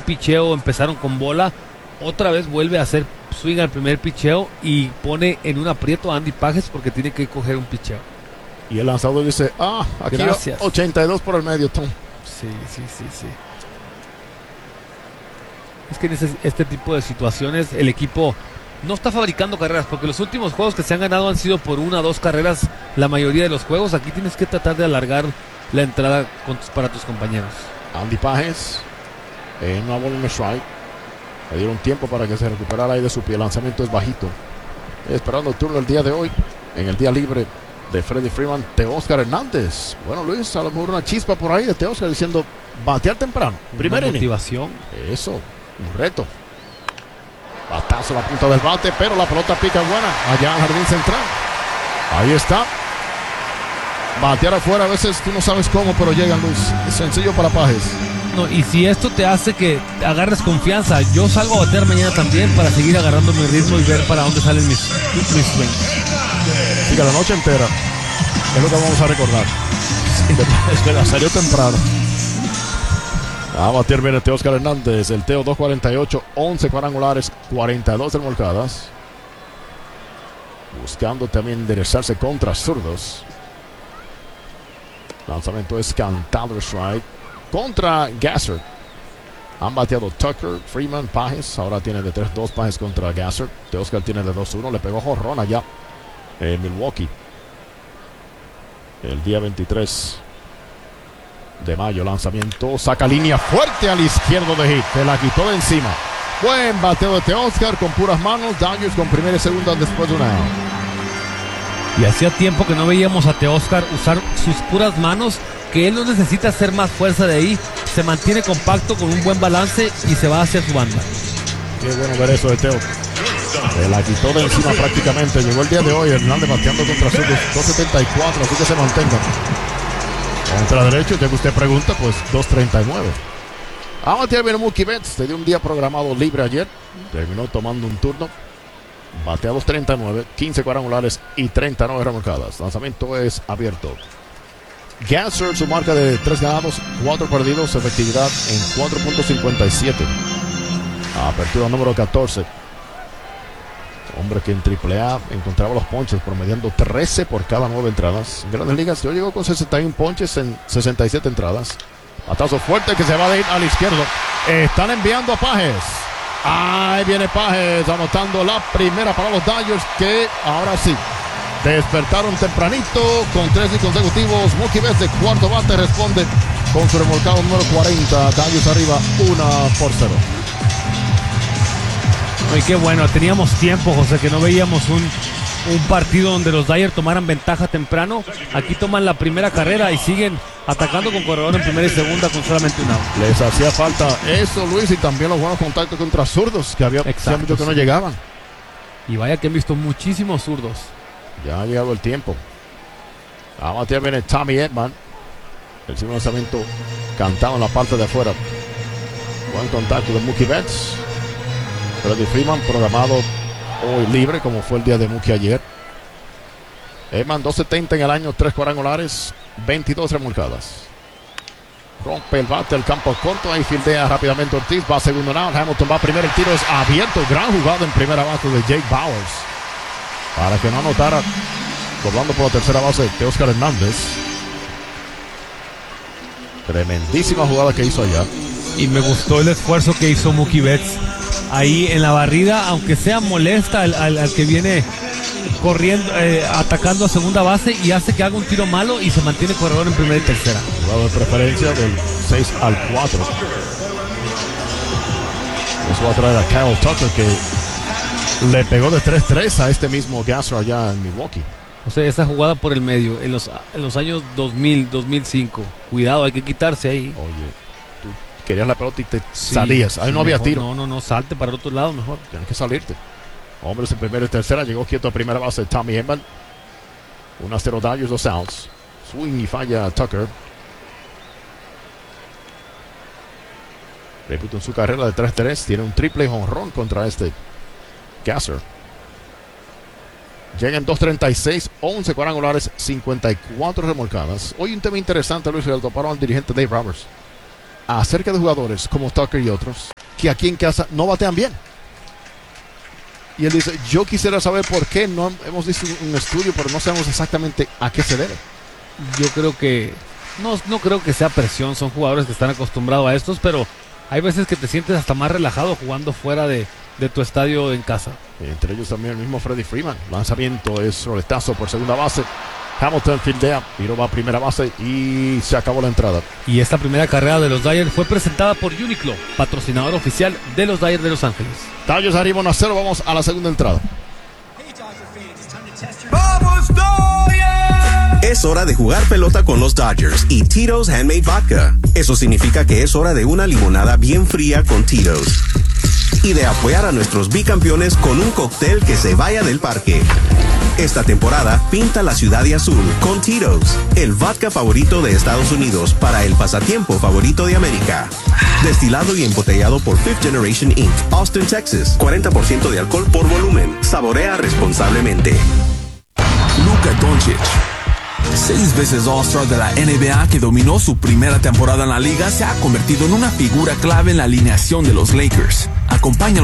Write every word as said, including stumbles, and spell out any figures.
picheo, empezaron con bola, otra vez vuelve a hacer swing al primer picheo y pone en un aprieto a Andy Pages porque tiene que coger un picheo. Y el lanzador dice, ah, aquí gracias. ochenta y dos por el medio, Tom. Sí, sí, sí, sí. Es que en ese, este tipo de situaciones el equipo no está fabricando carreras, porque los últimos juegos que se han ganado han sido por una o dos carreras la mayoría de los juegos. Aquí tienes que tratar de alargar la entrada con tus, para tus compañeros. Andy Pages en una bola en el strike. Le dieron tiempo para que se recuperara ahí de su pie. El lanzamiento es bajito. Esperando el turno el día de hoy. En el día libre de Freddie Freeman, Teóscar Hernández. Bueno, Luis, a lo mejor una chispa por ahí de Teóscar diciendo batear temprano. Primera motivación. Eso, un reto. Batazo a la punta del bate, pero la pelota pica buena allá al jardín central. Ahí está. Batear afuera a veces tú no sabes cómo, pero llegan, Luis. Es sencillo para Pages. No, y si esto te hace que agarres confianza, yo salgo a batear mañana también para seguir agarrando mi ritmo y ver para dónde salen mis, mis swings. Sí, que la noche entera es lo que vamos a recordar. Es que la salió temprano. A batir viene Teóscar Hernández. El Teo dos cuarenta y ocho, once cuadrangulares, cuarenta y dos remolcadas. Buscando también enderezarse contra zurdos. Lanzamiento es cantado strike contra Gasser. Han bateado Tucker, Freeman, Pages. Ahora tiene de tres dos Pages contra Gasser. Teóscar tiene de dos uno. Le pegó jorrón allá en Milwaukee el día veintitrés de mayo. Lanzamiento, saca línea fuerte al izquierdo de hit. Se la quitó de encima. Buen bateo de Teóscar con puras manos. Dodgers con primera y segunda después de una out. Y hacía tiempo que no veíamos a Teóscar usar sus puras manos, que él no necesita hacer más fuerza de ahí. Se mantiene compacto con un buen balance y se va hacia su banda. Qué bueno ver eso de Teo. Se la quitó de encima prácticamente. Llegó el día de hoy Hernández bateando contra zurdos dos setenta y cuatro, así que se mantenga. Contra derecho, ya que usted pregunta, pues dos treinta y nueve. A batear viene Mookie Betts. Tenía un día programado libre ayer. Terminó tomando un turno. Batea dos treinta y nueve, quince cuadrangulares y treinta y nueve remolcadas. Lanzamiento es abierto. Gasser, su marca de tres ganados, cuatro perdidos, efectividad en cuatro punto cincuenta y siete. Apertura número catorce. Hombre que en triple A encontraba los ponches, promediando trece por cada nueve entradas. En Grandes Ligas yo llegó con sesenta y uno ponches en sesenta y siete entradas. Batazo fuerte que se va de ir al izquierdo. Están enviando a Pages. Ahí viene Pages anotando la primera para los Dodgers, que ahora sí despertaron tempranito con tres y consecutivos. Mookie Betts de cuarto bate responde con su remolcado número cuarenta. Dodgers arriba uno por cero. Ay, qué bueno, teníamos tiempo, José, que no veíamos un, un partido donde los Dodgers tomaran ventaja temprano. Aquí toman la primera carrera y siguen atacando con corredor en primera y segunda con solamente un out. Les hacía falta eso, Luis, y también los buenos contactos contra zurdos, que había mucho que no llegaban. Y vaya que han visto muchísimos zurdos. Ya ha llegado el tiempo. A batear viene Tommy Edman. El segundo lanzamiento cantado en la parte de afuera. Buen contacto de Mookie Betts. Freddie Freeman programado hoy libre, como fue el día de Mookie ayer. Edman dos setenta en el año, tres cuadrangulares, veintidós remolcadas. Rompe el bate, el campo corto, ahí fildea rápidamente Ortiz, va a segundo out, Hamilton va primero, el tiro es abierto, gran jugada en primera base de Jake Bowers, para que no anotara, doblando por la tercera base Teóscar Hernández. Tremendísima jugada que hizo allá. Y me gustó el esfuerzo que hizo Mookie Betts ahí en la barrida, aunque sea molesta al, al, al que viene corriendo, eh, atacando a segunda base, y hace que haga un tiro malo y se mantiene corredor en primera y tercera. Jugada de preferencia del seis al cuatro. Eso va a traer a Kyle Tucker, que le pegó de tres tres a este mismo Gasser allá en Milwaukee. O sea, esa jugada por el medio en los, en los años dos mil, dos mil cinco. Cuidado, hay que quitarse ahí. Oye, tú querías la pelota y te sí, salías. Ahí sí, no había mejor, tiro. No, no, no, salte para el otro lado mejor. Tienes que salirte. Hombres en primera y tercera. Llegó quieto a primera base de Tommy Edman. uno a cero Dodgers, dos outs. Swing y falla Tucker. Repito, en su carrera de tres tres. Tiene un triple jonrón contra este Gasser. Llegan dos treinta y seis, once cuadrangulares, cincuenta y cuatro remolcadas. Hoy un tema interesante, Luis, que le toparon al dirigente Dave Roberts. acerca de jugadores como Tucker y otros que aquí en casa no batean bien. Y él dice, yo quisiera saber por qué. No hemos visto un estudio, pero no sabemos exactamente a qué se debe. Yo creo que no, no creo que sea presión, son jugadores que están acostumbrados a estos, pero hay veces que te sientes hasta más relajado jugando fuera de, de tu estadio en casa. Entre ellos también el mismo Freddie Freeman. Lanzamiento es roletazo por segunda base. Hamilton fildea, tiró va a primera base y se acabó la entrada. Y esta primera carrera de los Dodgers fue presentada por Uniqlo, patrocinador oficial de los Dodgers de Los Ángeles. Dodgers arriba uno a cero, vamos a la segunda entrada. ¡Vamos Dodgers! Es hora de jugar pelota con los Dodgers y Tito's Handmade Vodka. Eso significa que es hora de una limonada bien fría con Tito's. Y de apoyar a nuestros bicampeones con un cóctel que se vaya del parque. Esta temporada, pinta la ciudad de azul con Tito's, el vodka favorito de Estados Unidos para el pasatiempo favorito de América. Destilado y embotellado por Fifth Generation incorporated, Austin, Texas. cuarenta por ciento de alcohol por volumen. Saborea responsablemente. Luka Doncic, seis veces All-Star de la N B A que dominó su primera temporada en la liga, se ha convertido en una figura clave en la alineación de los Lakers. Acompáñalo